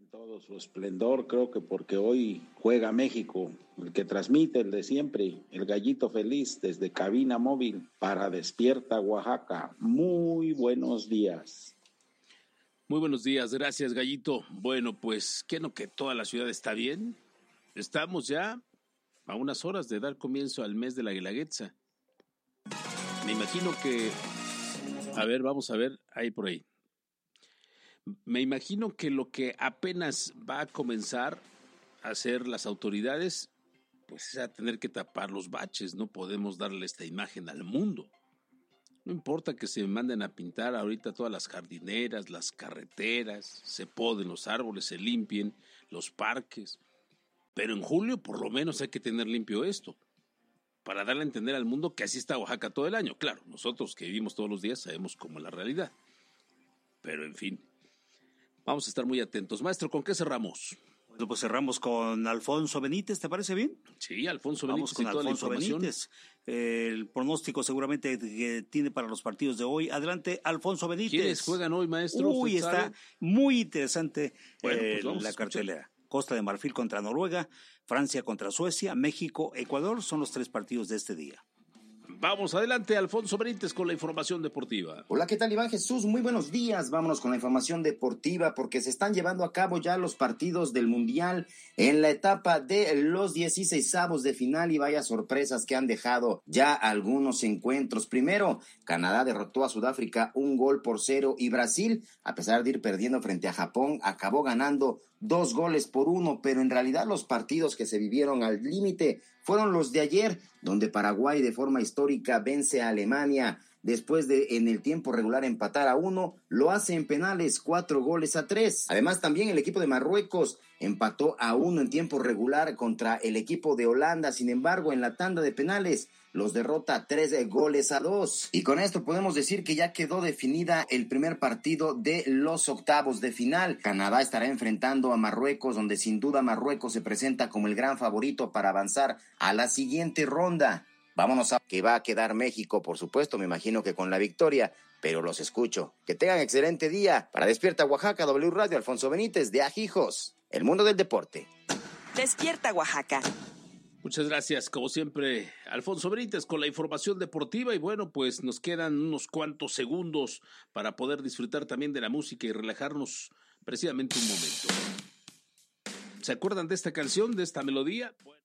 todo su esplendor, creo que porque hoy juega México, el que transmite el de siempre, el Gallito Feliz desde cabina móvil para Despierta Oaxaca. Muy buenos días. Muy buenos días, gracias Gallito. Bueno, pues, ¿qué no que toda la ciudad está bien? Estamos ya a unas horas de dar comienzo al mes de la Guelaguetza. Me imagino que, vamos a ver, ahí por ahí. Me imagino que lo que apenas va a comenzar a hacer las autoridades, pues es a tener que tapar los baches. No podemos darle esta imagen al mundo. No importa que se manden a pintar ahorita todas las jardineras, las carreteras, se poden los árboles, se limpien los parques. Pero en julio por lo menos hay que tener limpio esto, para darle a entender al mundo que así está Oaxaca todo el año. Claro, nosotros que vivimos todos los días sabemos cómo es la realidad. Pero en fin, vamos a estar muy atentos. Maestro, ¿con qué cerramos? Bueno, pues cerramos con Alfonso Benítez, ¿te parece bien? Sí, Alfonso Benítez. Vamos con Alfonso Benítez. El pronóstico seguramente que tiene para los partidos de hoy. Adelante, Alfonso Benítez. ¿Quiénes juegan hoy, maestro? Uy, está muy interesante pues la cartelera. Costa de Marfil contra Noruega, Francia contra Suecia, México, Ecuador, son los 3 partidos de este día. Vamos adelante, Alfonso Benítez, con la información deportiva. Hola, ¿qué tal, Iván Jesús? Muy buenos días. Vámonos con la información deportiva porque se están llevando a cabo ya los partidos del Mundial en la etapa de los 16avos de final y vaya sorpresas que han dejado ya algunos encuentros. Primero, Canadá derrotó a Sudáfrica 1-0 y Brasil, a pesar de ir perdiendo frente a Japón, acabó ganando 2-1, pero en realidad los partidos que se vivieron al límite fueron los de ayer, donde Paraguay de forma histórica vence a Alemania después de en el tiempo regular empatar a 1, lo hace en penales 4-3. Además también el equipo de Marruecos empató a 1 en tiempo regular contra el equipo de Holanda, sin embargo en la tanda de penales los derrota 3-2. Y con esto podemos decir que ya quedó definida el primer partido de los octavos de final. Canadá estará enfrentando a Marruecos, donde sin duda Marruecos se presenta como el gran favorito para avanzar a la siguiente ronda. Vámonos a que va a quedar México, por supuesto, me imagino que con la victoria, pero los escucho. Que tengan excelente día. Para Despierta Oaxaca, W Radio, Alfonso Benítez, de Ajijos, el mundo del deporte. Despierta Oaxaca. Muchas gracias, como siempre, Alfonso Benítez con la información deportiva y bueno, pues nos quedan unos cuantos segundos para poder disfrutar también de la música y relajarnos precisamente un momento. ¿Se acuerdan de esta canción, de esta melodía? Bueno.